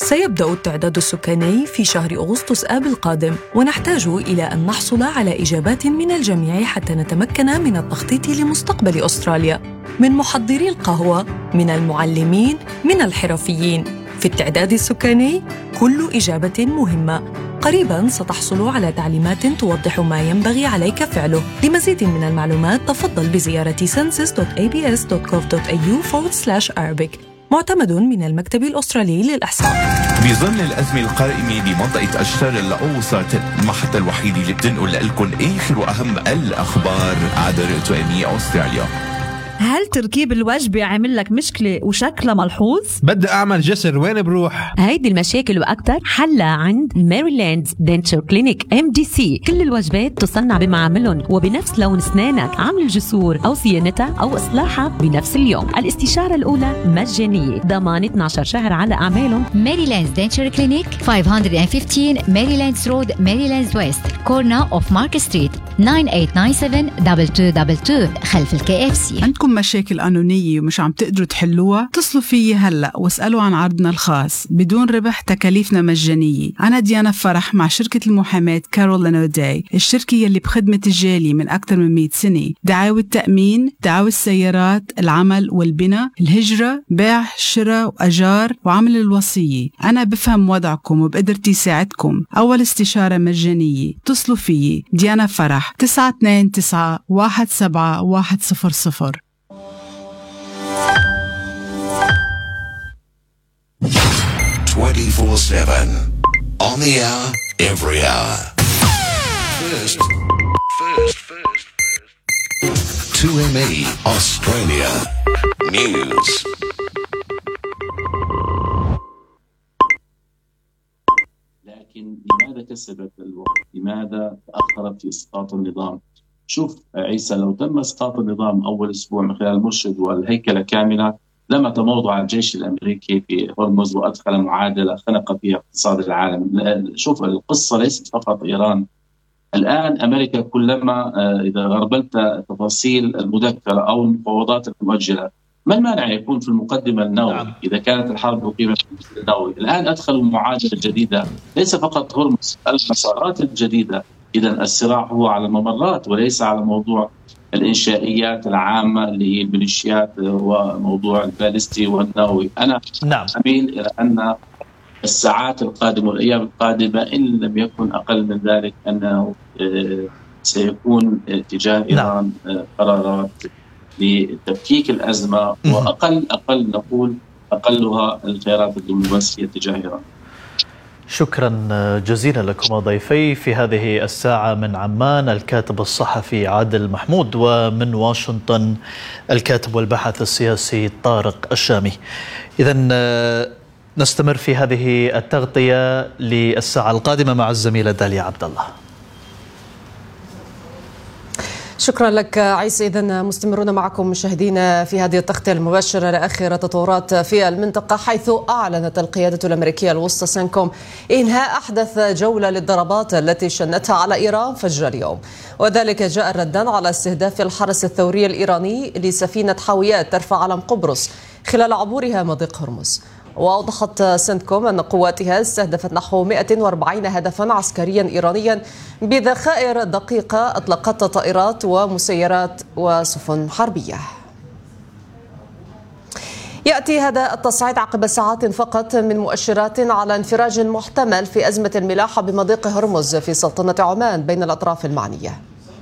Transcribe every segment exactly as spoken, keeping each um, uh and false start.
سيبدأ التعداد السكاني في شهر أغسطس آب القادم، ونحتاج إلى أن نحصل على إجابات من الجميع حتى نتمكن من التخطيط لمستقبل أستراليا، من محضري القهوة، من المعلمين، من الحرفيين. في التعداد السكاني كل إجابة مهمة. قريباً ستحصل على تعليمات توضح ما ينبغي عليك فعله. لمزيد من المعلومات تفضل بزيارة census dot a b s dot gov dot a u forward slash arabic. معتمد من المكتب الأسترالي للإحصاء. بظل الأزمة القائمة بمنطقة أشتر الأوسط، المحط الوحيد اللي بتنقل لكم آخر وأهم الأخبار عبر توامي أستراليا. هل تركيب الوجبة عمل لك مشكلة وشكلها ملحوظ؟ بدي أعمل جسر، وين بروح؟ هيدي المشاكل وأكتر حلها عند ميريلاند دنتشر كلينيك إم دي سي. كل الوجبات تصنع بمعاملهم وبنفس لون أسنانك. عمل الجسور أو صيانتها أو إصلاحها بنفس اليوم. الاستشارة الأولى مجانية، ضمان اثنا عشر شهر على أعمالهم. ميريلاند دنتشر كلينيك خمسمية وخمستاشر ميريلاندز رود، ميريلاندز ويست، كورنا أوف مارك ستريت، تسعة ثمانية تسعة سبعة اثنين اثنين اثنين اثنين خلف الكي اف سي. عندكم مشاكل قانونية ومش عم تقدروا تحلوها؟ اتصلوا فيي هلأ واسألوا عن عرضنا الخاص بدون ربح، تكاليفنا مجانية. أنا ديانا فرح مع شركة المحاماة كارول أوداي، الشركة يلي بخدمة الجالي من أكثر من مئة سنة. دعاوى التأمين، دعاوى السيارات، العمل والبناء، الهجرة، بيع، شراء وأجار، وعمل الوصية. أنا بفهم وضعكم وبقدرتي ساعدكم. أول استشارة مجانية. اتصلوا فيي ديانا فرح تسعة اثنين تسعة واحد سبعة واحد صفر صفر. twenty-four seven on the hour, every hour. First, first, first, first. two M E Australia News. لكن لماذا كسبت الوقت؟ لماذا تأخرت في إسقاط النظام؟ شوف عيسى، لو تم إسقاط النظام أول أسبوع من خلال المرشد والهيكلة كاملة لما تموضع الجيش الأمريكي في هرمز وأدخل معادلة خنق فيها اقتصاد العالم. شوف القصة ليست فقط إيران. الآن أمريكا كلما إذا غربلت تفاصيل المذكرة أو المفاوضات المؤجلة، ما المانع يكون في المقدمة النووي؟ نعم. إذا كانت الحرب أقيمت في النووي، الآن أدخلوا معادلة جديدة ليس فقط هرمز، المسارات الجديدة. إذا الصراع هو على ممرات وليس على موضوع الإنشائيات العامة اللي هي الميليشيات وموضوع البالستي والنووي. أنا نعم. أميل إلى أن الساعات القادمة والأيام القادمة إن لم يكن أقل من ذلك أنه سيكون تجاه إيران نعم. قرارات لتفكيك الأزمة، وأقل أقل نقول أقلها الخيارات الدبلوماسية تجاه إيران. شكرا جزيلا لكم ضيفي في هذه الساعة. من عمان الكاتب الصحفي عادل محمود، ومن واشنطن الكاتب والباحث السياسي طارق الشامي. إذن نستمر في هذه التغطية للساعة القادمة مع الزميلة داليا عبد الله. شكرا لك عيسى. إذن مستمرون معكم مشاهدينا في هذه التغطية المباشرة لآخر التطورات في المنطقة، حيث أعلنت القيادة الأمريكية الوسطى سنكوم إنهاء أحدث جولة للضربات التي شنتها على إيران فجر اليوم، وذلك جاء ردا على استهداف الحرس الثوري الإيراني لسفينة حاويات ترفع علم قبرص خلال عبورها مضيق هرمز. وأوضحت سنتكوم أن قواتها استهدفت نحو مئة وأربعين هدفا عسكريا إيرانيا بذخائر دقيقة أطلقتها طائرات ومسيرات وسفن حربية. يأتي هذا التصعيد عقب ساعات فقط من مؤشرات على انفراج محتمل في أزمة الملاحة بمضيق هرمز في سلطنة عمان بين الأطراف المعنية.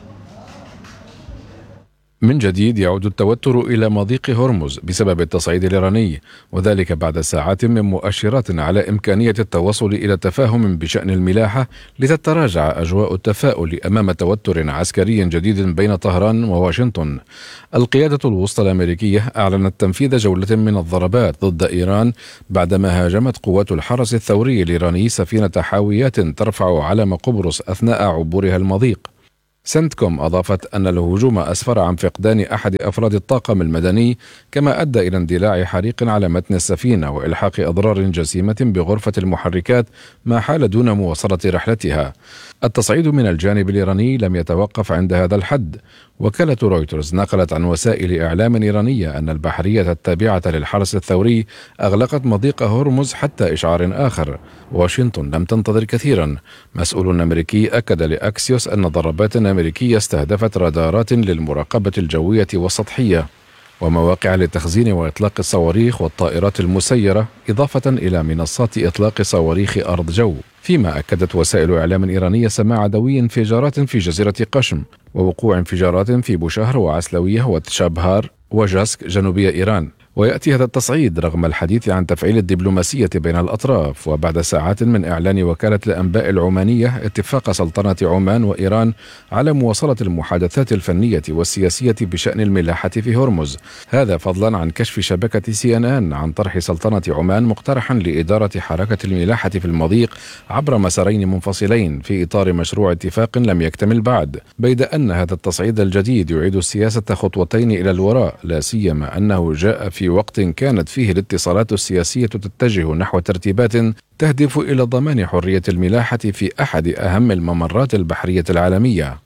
من جديد يعود التوتر إلى مضيق هرمز بسبب التصعيد الإيراني، وذلك بعد ساعات من مؤشرات على إمكانية التوصل إلى تفاهم بشأن الملاحة لتتراجع أجواء التفاؤل أمام توتر عسكري جديد بين طهران وواشنطن. القيادة الوسطى الأمريكية أعلنت تنفيذ جولة من الضربات ضد إيران بعدما هاجمت قوات الحرس الثوري الإيراني سفينة حاويات ترفع علم قبرص أثناء عبورها المضيق. سنتكوم أضافت أن الهجوم أسفر عن فقدان أحد أفراد الطاقم المدني، كما أدى إلى اندلاع حريق على متن السفينة وإلحاق أضرار جسيمة بغرفة المحركات ما حال دون مواصلة رحلتها. التصعيد من الجانب الإيراني لم يتوقف عند هذا الحد. وكالة رويترز نقلت عن وسائل إعلام إيرانية أن البحرية التابعة للحرس الثوري أغلقت مضيق هرمز حتى إشعار آخر. واشنطن لم تنتظر كثيرا. مسؤول أمريكي أكد لأكسيوس أن ضربات أمريكية استهدفت رادارات للمراقبة الجوية والسطحية ومواقع لتخزين وإطلاق الصواريخ والطائرات المسيرة، إضافة إلى منصات إطلاق صواريخ أرض جو. فيما أكدت وسائل إعلام إيرانية سماع دوي انفجارات في جزيرة قشم ووقوع انفجارات في بوشهر وعسلوية وتشابهار وجاسك جنوبية إيران. ويأتي هذا التصعيد رغم الحديث عن تفعيل الدبلوماسية بين الأطراف، وبعد ساعات من إعلان وكالة الأنباء العمانية اتفاق سلطنة عمان وإيران على مواصلة المحادثات الفنية والسياسية بشأن الملاحة في هرمز. هذا فضلا عن كشف شبكة سي إن إن عن طرح سلطنة عمان مقترحا لإدارة حركة الملاحة في المضيق عبر مسارين منفصلين في إطار مشروع اتفاق لم يكتمل بعد، بيد أن هذا التصعيد الجديد يعيد السياسة خطوتين إلى الوراء، لا سيما أنه جاء في وقت كانت فيه الاتصالات السياسية تتجه نحو ترتيبات تهدف إلى ضمان حرية الملاحة في أحد أهم الممرات البحرية العالمية.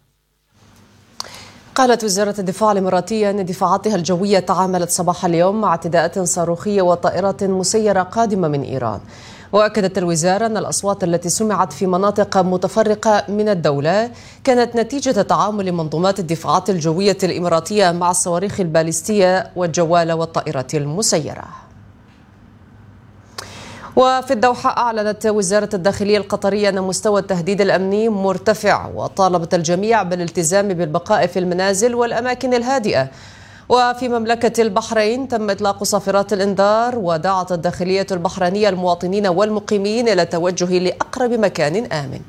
قالت وزارة الدفاع الإماراتية أن دفاعاتها الجوية تعاملت صباح اليوم مع اعتداءات صاروخية وطائرات مسيرة قادمة من إيران. وأكدت الوزارة أن الأصوات التي سمعت في مناطق متفرقة من الدولة كانت نتيجة تعامل منظومات الدفاعات الجوية الإماراتية مع الصواريخ الباليستية والجوالة والطائرات المسيرة. وفي الدوحة أعلنت وزارة الداخلية القطرية أن مستوى التهديد الأمني مرتفع، وطالبت الجميع بالالتزام بالبقاء في المنازل والأماكن الهادئة. وفي مملكة البحرين تم إطلاق صافرات الإنذار، ودعت الداخلية البحرينية المواطنين والمقيمين إلى التوجه لأقرب مكان آمن.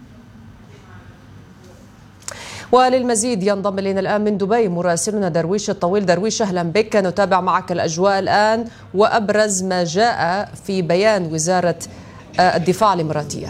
وللمزيد ينضم إلينا الآن من دبي مراسلنا درويش الطويل. درويش، أهلا بك، نتابع معك الأجواء الآن وأبرز ما جاء في بيان وزارة الدفاع الإماراتية.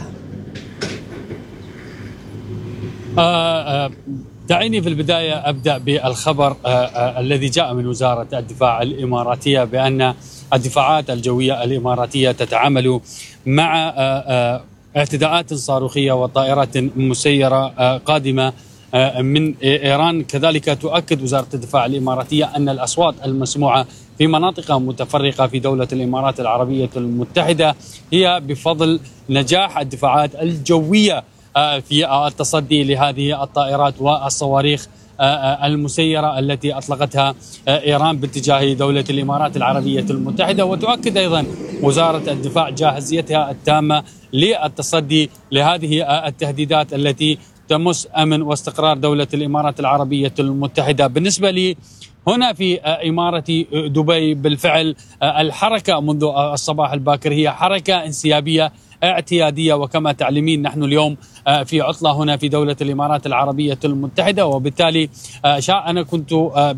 آه آه دعيني في البداية أبدأ بالخبر آه آه الذي جاء من وزارة الدفاع الإماراتية بأن الدفاعات الجوية الإماراتية تتعامل مع آه آه اعتداءات صاروخية وطائرات مسيرة آه قادمة آه من إيران. كذلك تؤكد وزارة الدفاع الإماراتية أن الأصوات المسموعة في مناطق متفرقة في دولة الإمارات العربية المتحدة هي بفضل نجاح الدفاعات الجوية في التصدي لهذه الطائرات والصواريخ المسيرة التي أطلقتها إيران باتجاه دولة الإمارات العربية المتحدة. وتؤكد أيضا وزارة الدفاع جاهزيتها التامة للتصدي لهذه التهديدات التي تمس أمن واستقرار دولة الإمارات العربية المتحدة. بالنسبة لي هنا في إمارة دبي بالفعل الحركة منذ الصباح الباكر هي حركة انسيابية اعتيادية، وكما تعلمين نحن اليوم في عطلة هنا في دولة الإمارات العربية المتحدة، وبالتالي أنا كنت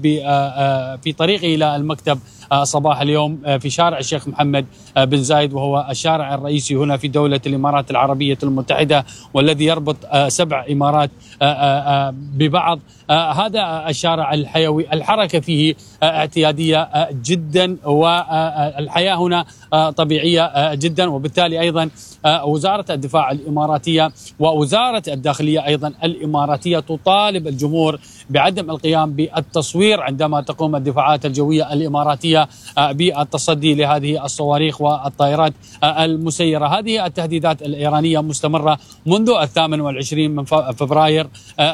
في طريقي إلى المكتب صباح اليوم في شارع الشيخ محمد بن زايد، وهو الشارع الرئيسي هنا في دولة الإمارات العربية المتحدة والذي يربط سبع إمارات ببعض. هذا الشارع الحيوي الحركة فيه اعتيادية جدا، والحياة هنا طبيعية جدا. وبالتالي أيضا وزارة الدفاع الإماراتية ووزارة الداخلية أيضا الإماراتية تطالب الجمهور بعدم القيام بالتصوير عندما تقوم الدفاعات الجوية الإماراتية بالتصدي لهذه الصواريخ والطائرات المسيرة. هذه التهديدات الإيرانية مستمرة منذ الثامن والعشرين من فبراير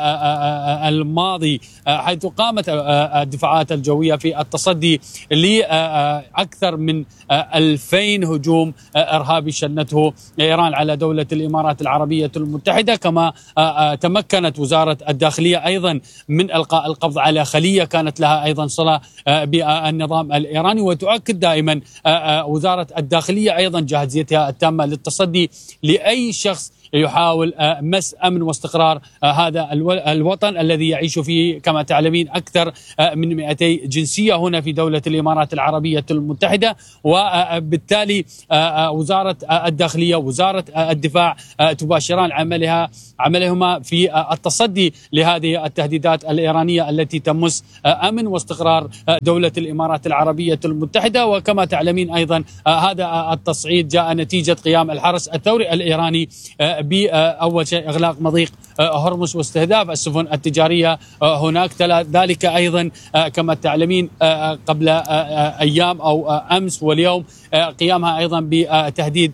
الماضي، حيث قامت الدفاعات الجوية في التصدي لأكثر من ألفين هجوم إرهابي شنته إيران على دولة الإمارات العربية المتحدة. كما تمكنت وزارة الداخلية أيضا من إلقاء القبض على خلية كانت لها أيضا صلة بالنظام الإيراني. وتؤكد دائما وزارة الداخلية أيضا جاهزيتها التامة للتصدي لأي شخص يحاول مس أمن واستقرار هذا الوطن الذي يعيش فيه كما تعلمين أكثر من مئتي جنسية هنا في دولة الإمارات العربية المتحدة. وبالتالي وزارة الداخلية ووزارة الدفاع تباشران عملها عملهما في التصدي لهذه التهديدات الإيرانية التي تمس أمن واستقرار دولة الإمارات العربية المتحدة. وكما تعلمين أيضا هذا التصعيد جاء نتيجة قيام الحرس الثوري الإيراني بأول شيء إغلاق مضيق هرمز واستهداف السفن التجارية هناك. تلا ذلك أيضا كما تعلمين قبل أيام أو أمس واليوم قيامها أيضا بتهديد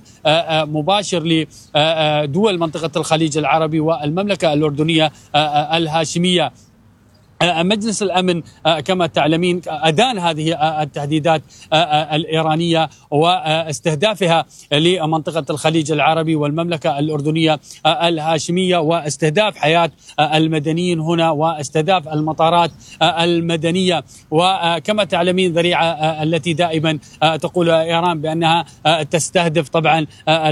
مباشر لدول منطقة الخليج العربي والمملكة الأردنية الهاشمية. مجلس الأمن كما تعلمين أدان هذه التهديدات الإيرانية واستهدافها لمنطقة الخليج العربي والمملكة الأردنية الهاشمية واستهداف حياة المدنيين هنا واستهداف المطارات المدنية. وكما تعلمين ذريعة التي دائما تقول إيران بأنها تستهدف طبعا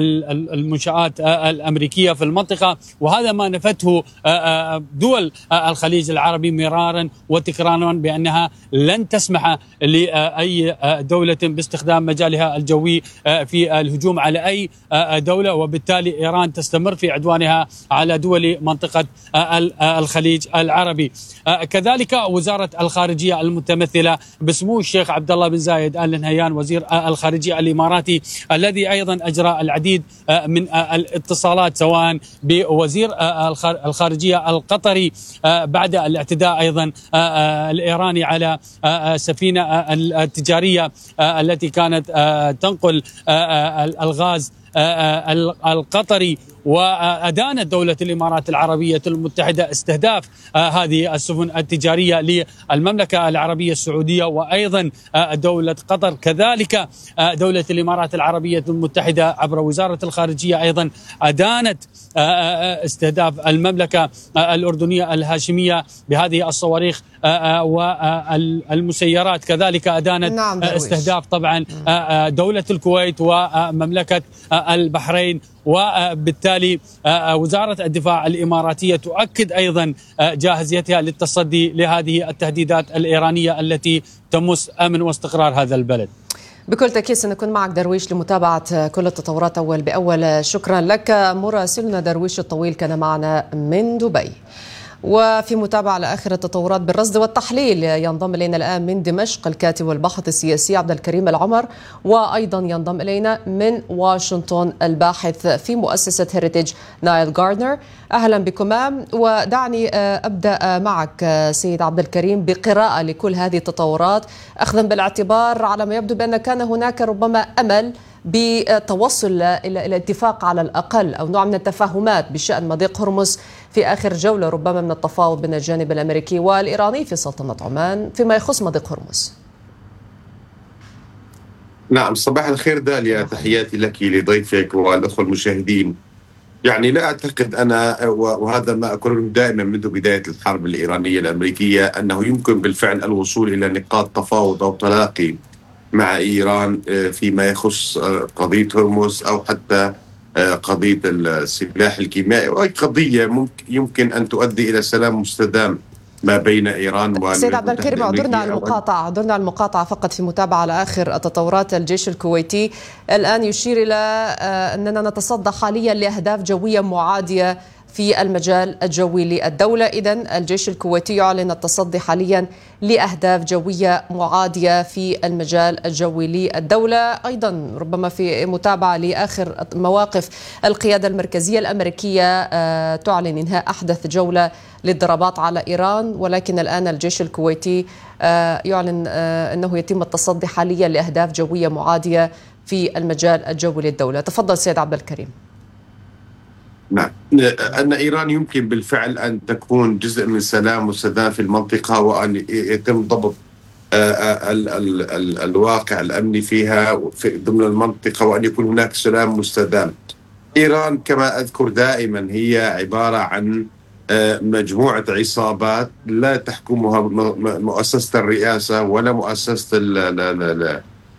المنشآت الأمريكية في المنطقة، وهذا ما نفته دول الخليج العربي مرارا وتكرارا بأنها لن تسمح لأي دولة باستخدام مجالها الجوي في الهجوم على أي دولة، وبالتالي إيران تستمر في عدوانها على دول منطقة الخليج العربي. كذلك وزارة الخارجية المتمثلة بسمو الشيخ عبد الله بن زايد آل نهيان وزير الخارجية الإماراتي الذي أيضا أجرى العديد من الاتصالات سواء بوزير الخارجية القطري بعد الاعتداء أيضا الإيراني على سفينة التجارية التي كانت تنقل الغاز القطري، وأدانت دولة الإمارات العربية المتحدة استهداف هذه السفن التجارية للمملكة العربية السعودية وأيضا دولة قطر. كذلك دولة الإمارات العربية المتحدة عبر وزارة الخارجية أيضا أدانت استهداف المملكة الأردنية الهاشمية بهذه الصواريخ والمسيرات. كذلك أدانت نعم استهداف طبعا دولة الكويت ومملكة البحرين. وبالتالي وزارة الدفاع الإماراتية تؤكد أيضا جاهزيتها للتصدي لهذه التهديدات الإيرانية التي تمس أمن واستقرار هذا البلد. بكل تأكيد سنكون معك درويش لمتابعة كل التطورات أول بأول. شكرا لك مراسلنا درويش الطويل كان معنا من دبي. وفي متابعة لآخر التطورات بالرصد والتحليل ينضم إلينا الآن من دمشق الكاتب والباحث السياسي عبد الكريم العمر، وأيضا ينضم إلينا من واشنطن الباحث في مؤسسة هيريتج نايل غاردنر. أهلا بكم. ودعني أبدأ معك سيد عبد الكريم بقراءة لكل هذه التطورات أخذا بالاعتبار على ما يبدو بأن كان هناك ربما أمل بتوصل إلى اتفاق على الأقل أو نوع من التفاهمات بشأن مضيق هرمز في آخر جولة ربما من التفاوض بين الجانب الأمريكي والإيراني في سلطنة عمان فيما يخص مضيق هرمز. نعم، صباح الخير داليا، تحياتي لك لضيفك والأخوة المشاهدين. يعني لا أعتقد أنا، وهذا ما أقوله دائما منذ بداية الحرب الإيرانية الأمريكية، أنه يمكن بالفعل الوصول إلى نقاط تفاوض أو تلاقي مع إيران فيما يخص قضية هرمز أو حتى قضية السلاح الكيميائي، وأي قضية يمكن أن تؤدي إلى سلام مستدام ما بين إيران و سيد عبد الكريم، اعذرنا على المقاطعة اعذرنا على المقاطعة فقط في متابعة على آخر التطورات. الجيش الكويتي الآن يشير إلى أننا نتصدى حاليا لأهداف جوية معادية في المجال الجوي للدولة. إذن الجيش الكويتي يعلن التصدي حاليا لأهداف جوية معادية في المجال الجوي للدولة. أيضا ربما في متابعة لآخر مواقف القيادة المركزية الأمريكية تعلن إنهاء أحدث جولة للضربات على إيران، ولكن الآن الجيش الكويتي يعلن أنه يتم التصدي حاليا لأهداف جوية معادية في المجال الجوي للدولة. تفضل سيد عبد الكريم. نعم، أن إيران يمكن بالفعل أن تكون جزء من سلام وسلام في المنطقة، وأن يتم ضبط ال ال ال الواقع الأمني فيها في ضمن المنطقة، وأن يكون هناك سلام مستدام. إيران كما أذكر دائما هي عبارة عن مجموعة عصابات لا تحكمها مؤسسة الرئاسة ولا مؤسسة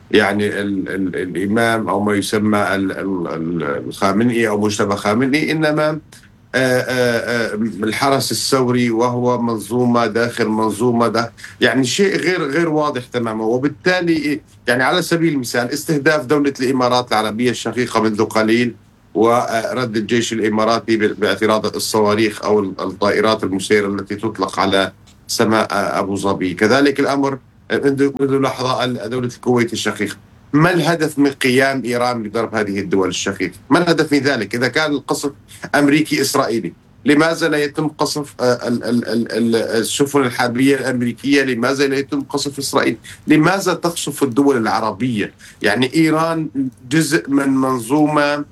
يعني ال ال الإمام أو ما يسمى ال ال الخامنئي أو مجتبى خامنئي، إنما آآ آآ الحرس الثوري، وهو منظومة داخل منظومة ده يعني شيء غير غير واضح تماما. وبالتالي يعني على سبيل المثال استهداف دولة الإمارات العربية الشقيقة منذ قليل ورد الجيش الإماراتي باعتراض الصواريخ أو الطائرات المسيرة التي تطلق على سماء أبو ظبي. كذلك الأمر منذ لحظة دولة الكويت الشقيقة. ما الهدف من قيام إيران بضرب هذه الدول الشقيقة؟ ما الهدف من ذلك؟ إذا كان القصف أمريكي إسرائيلي، لماذا لا يتم قصف السفن الحربية الأمريكية؟ لماذا لا يتم قصف إسرائيل؟ لماذا تقصف الدول العربية؟ يعني إيران جزء من منظومة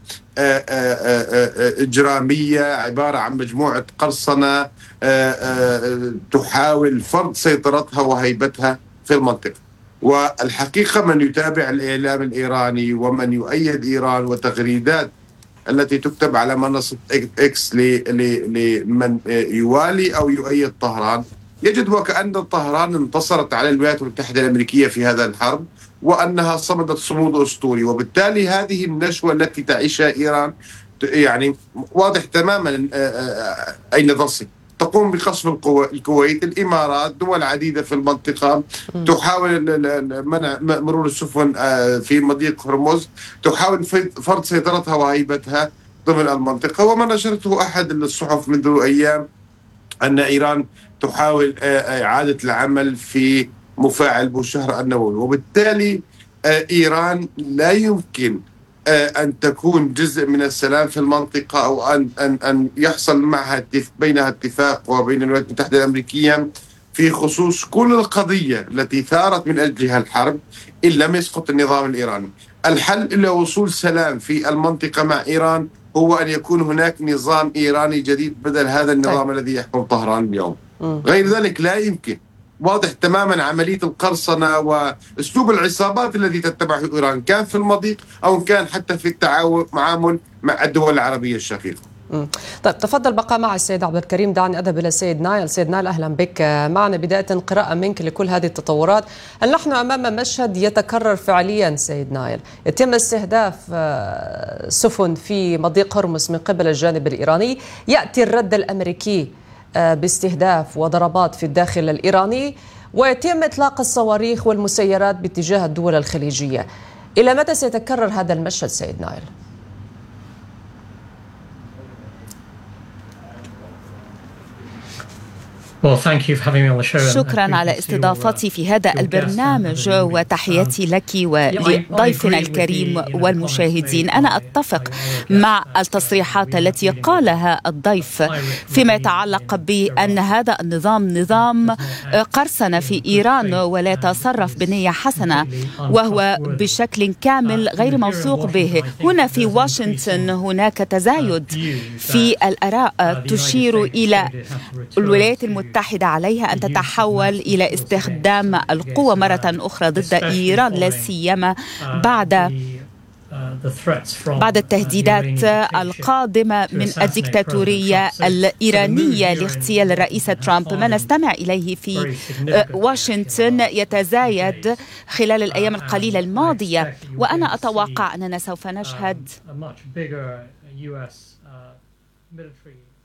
إجرامية عبارة عن مجموعة قرصنة تحاول فرض سيطرتها وهيبتها في المنطقة. والحقيقة من يتابع الإعلام الإيراني ومن يؤيد إيران وتغريدات التي تكتب على منصة إكس لمن يوالي أو يؤيد طهران، يجد وكأن طهران انتصرت على الولايات المتحدة الأمريكية في هذا الحرب وأنها صمدت صمود أسطوري. وبالتالي هذه النشوة التي تعيشها إيران يعني واضح تماما أين تصل. تقوم بقصف الكويت، الإمارات، دول عديدة في المنطقة تحاول منع مرور السفن في مضيق هرمز، تحاول فرض سيطرتها وهيبتها ضمن المنطقة. وما نشرته أحد الصحف منذ أيام أن إيران تحاول إعادة العمل في مفاعل بوشهر النووي. وبالتالي إيران لا يمكن أن تكون جزء من السلام في المنطقة أو أن أن أن يحصل معها بينها اتفاق وبين الولايات المتحدة الأمريكية في خصوص كل القضية التي ثارت من أجلها الحرب إن لم يسقط النظام الإيراني. الحل إلى وصول سلام في المنطقة مع إيران هو أن يكون هناك نظام إيراني جديد بدل هذا النظام طيب. الذي يحكم طهران اليوم. م. غير ذلك لا يمكن. واضح تماما عملية القرصنة وأسلوب العصابات الذي تتبعه إيران كان في المضيق أو كان حتى في التعاون معامل مع الدول العربية الشقيقة. طيب تفضل بقى مع السيد عبد الكريم. دعني أذهب إلى السيد نايل. سيد نايل أهلا بك معنا. بداية قراءة منك لكل هذه التطورات، هل نحن أمام مشهد يتكرر فعليا سيد نايل؟ يتم استهداف سفن في مضيق هرمز من قبل الجانب الإيراني، يأتي الرد الأمريكي باستهداف وضربات في الداخل الإيراني، ويتم إطلاق الصواريخ والمسيرات باتجاه الدول الخليجية. إلى متى سيتكرر هذا المشهد سيد نايل؟ شكرا على استضافتي في هذا البرنامج، وتحياتي لك ولضيفنا الكريم والمشاهدين. أنا أتفق مع التصريحات التي قالها الضيف فيما يتعلق بأن هذا النظام نظام قرصنة في إيران ولا يتصرف بنية حسنة، وهو بشكل كامل غير موثوق به. هنا في واشنطن هناك تزايد في الآراء تشير إلى الولايات المتحدة المتحدة عليها أن تتحول إلى استخدام القوة مرة أخرى ضد إيران، لا سيما بعد بعد التهديدات القادمة من الديكتاتورية الإيرانية لاغتيال الرئيس ترامب. ما نستمع إليه في واشنطن يتزايد خلال الأيام القليلة الماضية، وأنا أتوقع أننا سوف نشهد